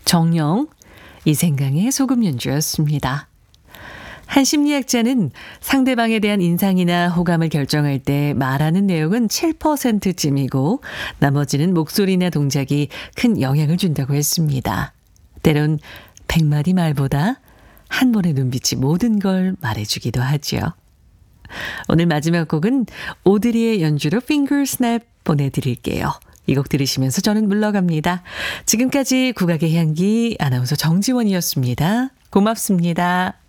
정영, 이생강의 소금 연주였습니다. 한 심리학자는 상대방에 대한 인상이나 호감을 결정할 때 말하는 내용은 7%쯤이고 나머지는 목소리나 동작이 큰 영향을 준다고 했습니다. 때론 100마디 말보다 한 번의 눈빛이 모든 걸 말해주기도 하죠. 오늘 마지막 곡은 오드리의 연주로 Finger Snap 보내드릴게요. 이 곡 들으시면서 저는 물러갑니다. 지금까지 국악의 향기 아나운서 정지원이었습니다. 고맙습니다.